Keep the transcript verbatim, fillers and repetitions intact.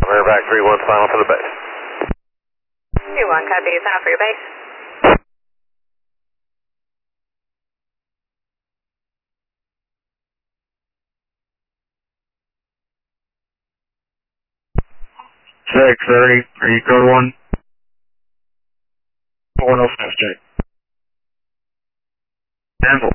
Back three one final for the base. three one, copy, final for your base. six thirty, are you code one? one oh five, check. Handle.